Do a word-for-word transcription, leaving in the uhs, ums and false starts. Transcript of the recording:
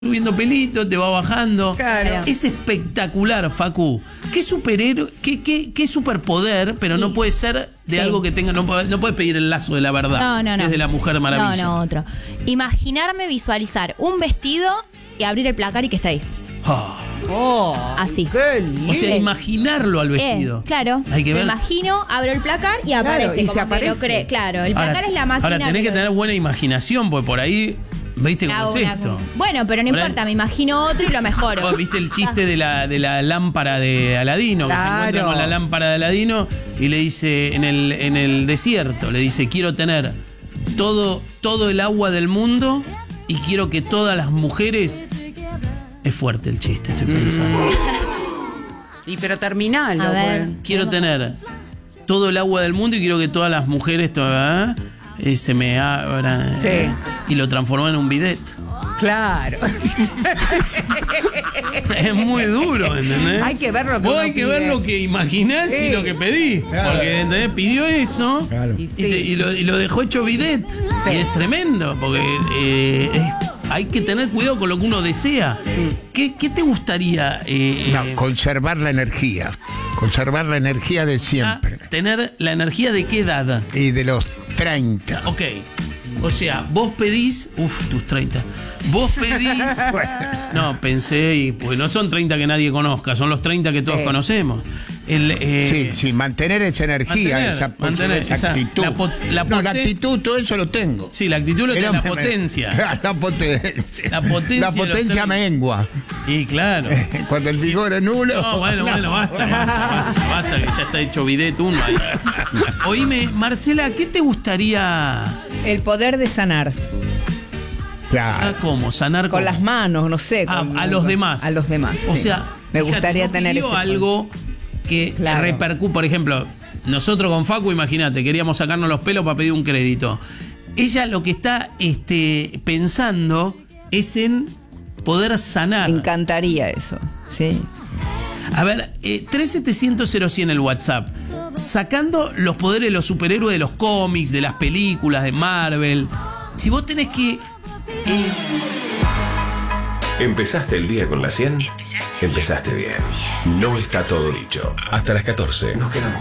subiendo pelito, te va bajando. Claro. Es espectacular, Facu. ¿Qué superhéroe, qué, qué, qué superpoder, pero Sí. no puede ser de Sí. algo que tenga, no, puede- no puedes pedir el lazo de la verdad. No, no, no. Que es de la Mujer Maravilla. No, no, otro. Imaginarme visualizar un vestido y abrir el placar y que esté ahí. Ah, Oh, Así. qué lindo. o sea, Eh. imaginarlo al vestido. Eh, claro. Hay que Me ver. imagino, abro el placar y aparece. y como se que aparece. lo cree. Claro, el Ahora- placar es la máquina. Ahora tenés que lo- tener buena imaginación, porque por ahí, ¿viste cómo hago es una- esto? Bueno, pero no Por ahí- importa, me imagino otro y lo mejoro. Vos viste el chiste de la, de la lámpara de Aladino, que se Claro. encuentra con la lámpara de Aladino y le dice en el, en el desierto, le dice, quiero tener todo, todo el agua del mundo y quiero que todas las mujeres... Es fuerte el chiste, estoy pensando. Y pero terminalo, A ver. pues. Quiero tener todo el agua del mundo y quiero que todas las mujeres todas, ¿eh? se me abran. Sí. ¿eh? Y lo transformó en un bidet. Claro. Es muy duro, ¿entendés? Hay que ver lo que Vos uno hay que pide. ver lo que imaginás Sí. y lo que pedís. Claro. Porque, ¿entendés? Pidió eso Claro. Y y, sí. te- y lo, y lo dejó hecho bidet. Sí. Y es tremendo, porque eh, es- hay que tener cuidado con lo que uno desea. ¿Qué, qué te gustaría? eh, No, eh, conservar la energía. Conservar la energía de ah, siempre. tener la energía de qué edad? Y de los treinta. Ok. O sea, vos pedís. Uf, tus treinta. Vos pedís. No, pensé, y pues no son treinta que nadie conozca, son los treinta que todos Sí. conocemos. El, eh, Sí, sí, mantener esa energía, mantener, esa, mantener esa esa- actitud. la pot- la no, la poten- actitud, todo eso lo tengo. Sí, la actitud lo tiene, Pero la me- me- potencia. La potencia. La potencia La de los potencia treinta. mengua. Y claro. Cuando el vigor es nulo. No, bueno, bueno, basta, basta, basta, basta, que ya está hecho bidet uno ahí. Oíme, Marcela, ¿qué te gustaría? El poder de sanar. Ah, Claro. ¿Cómo? Sanar Con cómo? las manos, no sé. Ah, con- a los demás. A los demás. O sí. sea, me fíjate, gustaría no tener pidió ese algo que Claro. repercute. Por ejemplo, nosotros con Facu, imagínate, queríamos sacarnos los pelos para pedir un crédito. Ella lo que está este, pensando es en poder sanar. Me encantaría eso. Sí. A ver, eh, tres setecientos cero cien el WhatsApp. Sacando los poderes de los superhéroes de los cómics, de las películas, de Marvel. Si vos tenés que... eh, ¿Empezaste el día con la cien? Empezaste bien. No está todo dicho. Hasta las catorce. Nos quedamos